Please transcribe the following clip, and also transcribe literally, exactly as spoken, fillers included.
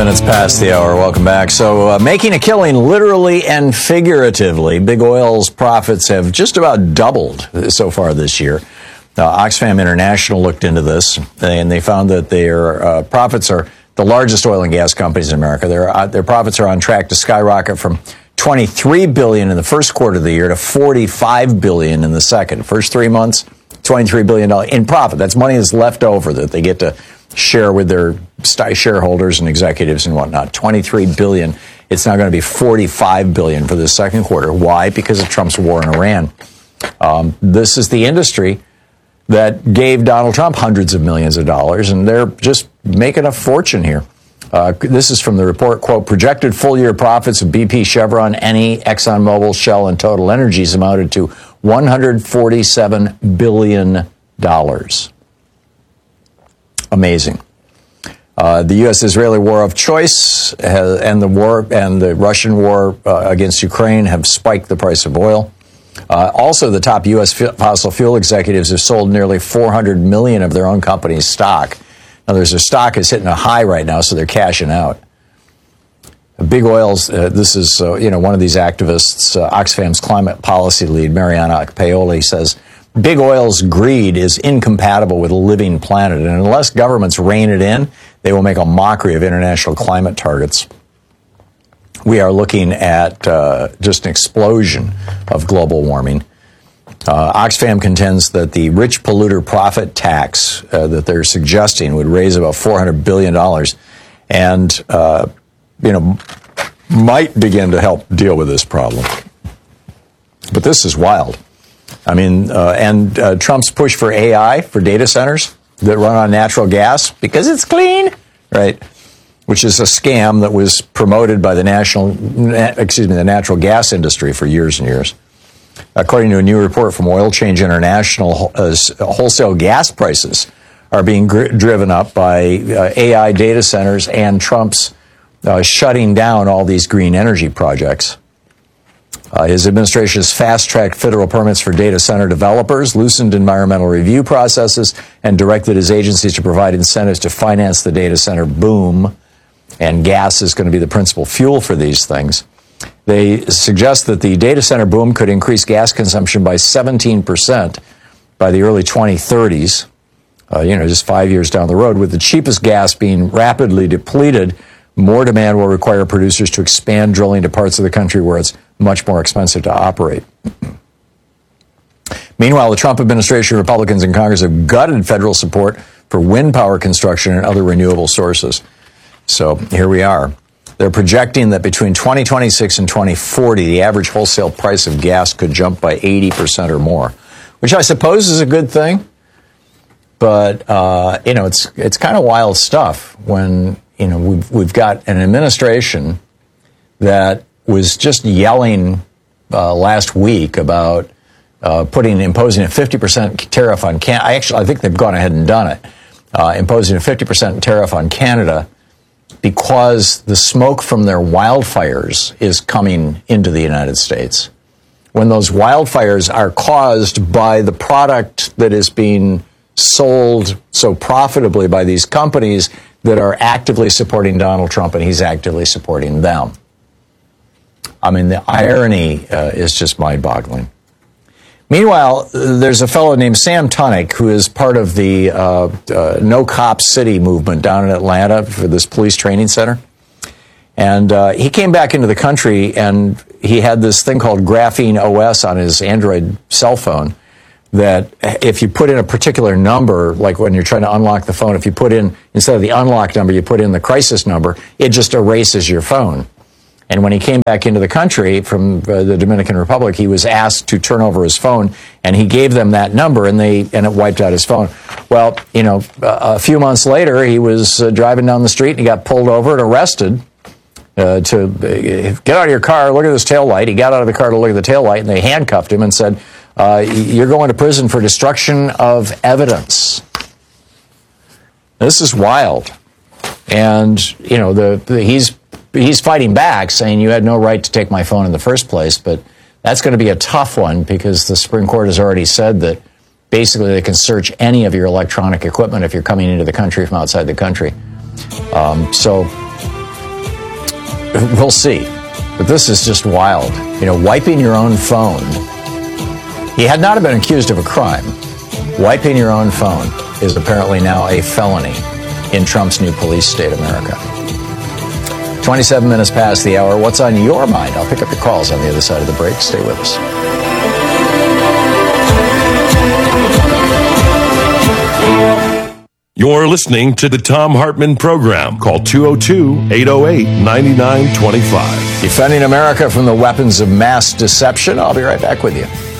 minutes past the hour. Welcome back. So, uh, making a killing literally and figuratively. Big Oil's profits have just about doubled so far this year. Uh, Oxfam International looked into this, and they found that their uh, profits are the largest oil and gas companies in America. Their uh, their profits are on track to skyrocket from twenty-three billion dollars in the first quarter of the year to forty-five billion dollars in the second. First three months, twenty-three billion dollars in profit. That's money that's left over that they get to share with their shareholders and executives and whatnot. twenty-three billion dollars. It's now going to be forty-five billion dollars for the second quarter. Why? Because of Trump's war in Iran. Um, this is the industry that gave Donald Trump hundreds of millions of dollars, and they're just making a fortune here. Uh, this is from the report, quote, projected full-year profits of B P, Chevron, Eni, ExxonMobil, Shell, and Total Energies amounted to one hundred forty-seven billion dollars. Amazing. Uh, the U S-Israeli war of choice has, and the war and the Russian war uh, against Ukraine have spiked the price of oil. Uh, also, the top U S fossil fuel executives have sold nearly four hundred million dollars of their own company's stock. Now, their stock is hitting a high right now, so they're cashing out. Big Oil's, uh, this is uh, you know one of these activists, uh, Oxfam's climate policy lead, Mariana Paoli, says, Big Oil's greed is incompatible with a living planet, and unless governments rein it in, they will make a mockery of international climate targets. We are looking at uh, just an explosion of global warming. Uh, Oxfam contends that the rich polluter profit tax uh, that they're suggesting would raise about four hundred billion dollars and, uh, you know, might begin to help deal with this problem. But this is wild. I mean, uh, and uh, Trump's push for A I, for data centers that run on natural gas, because it's clean, right? Which is a scam that was promoted by the national, excuse me, the natural gas industry for years and years. According to a new report from Oil Change International, uh, wholesale gas prices are being gr- driven up by uh, A I data centers and Trump's uh, shutting down all these green energy projects. Uh, his administration has fast-tracked federal permits for data center developers, loosened environmental review processes, and directed his agencies to provide incentives to finance the data center boom. And gas is going to be the principal fuel for these things. They suggest that the data center boom could increase gas consumption by seventeen percent by the early twenty thirties, uh, you know, just five years down the road. With the cheapest gas being rapidly depleted, more demand will require producers to expand drilling to parts of the country where it's much more expensive to operate. Meanwhile, the Trump administration, Republicans in Congress have gutted federal support for wind power construction and other renewable sources. So here we are. They're projecting that between twenty twenty-six and twenty forty, the average wholesale price of gas could jump by eighty percent or more, which I suppose is a good thing. But, uh, you know, it's it's kind of wild stuff when, you know, we've, we've got an administration that was just yelling uh, last week about uh, putting, imposing a fifty percent tariff on Canada. I actually, I think they've gone ahead and done it, uh, imposing a fifty percent tariff on Canada, because the smoke from their wildfires is coming into the United States. When those wildfires are caused by the product that is being sold so profitably by these companies that are actively supporting Donald Trump, and he's actively supporting them. I mean, the irony uh, is just mind-boggling. Meanwhile, there's a fellow named Sam Tunnick who is part of the uh, uh, No Cop City movement down in Atlanta for this police training center. And uh, he came back into the country, and he had this thing called Graphene O S on his Android cell phone that if you put in a particular number, like when you're trying to unlock the phone, if you put in, instead of the unlock number, you put in the crisis number, it just erases your phone. And when he came back into the country from uh, the Dominican Republic, he was asked to turn over his phone, and he gave them that number, and they and it wiped out his phone. Well, you know, a few months later, he was uh, driving down the street, and he got pulled over and arrested uh, to uh, get out of your car, look at this taillight. He got out of the car to look at the taillight, and they handcuffed him and said, uh, you're going to prison for destruction of evidence. This is wild. And, you know, the, the he's... He's fighting back, saying you had no right to take my phone in the first place, but that's going to be a tough one because the Supreme Court has already said that basically they can search any of your electronic equipment if you're coming into the country from outside the country. Um, so we'll see. But this is just wild. You know, wiping your own phone. He had not been accused of a crime. Wiping your own phone is apparently now a felony in Trump's new police state, America. twenty-seven minutes past the hour. What's on your mind? I'll pick up your calls on the other side of the break. Stay with us. You're listening to the Thom Hartmann Program. Call two oh two, eight oh eight, nine nine two five. Defending America from the weapons of mass deception. I'll be right back with you.